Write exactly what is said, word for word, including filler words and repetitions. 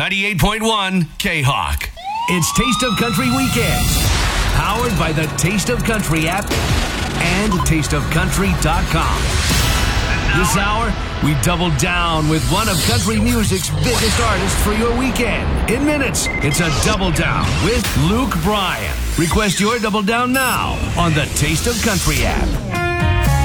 ninety-eight point one K-Hawk. It's Taste of Country Weekends, powered by the Taste of Country app and taste of country dot com. This hour, we double down with one of country music's biggest artists for your weekend. In minutes, it's a Double Down with Luke Bryan. Request your Double Down now on the Taste of Country app.